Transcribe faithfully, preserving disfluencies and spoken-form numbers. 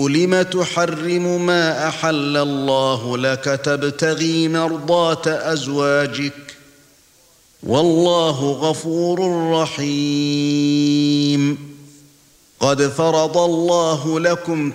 لم تحرم ما أحل الله لك تبتغي مرضات أزواجك والله غفور رحيم قد فرض الله لكم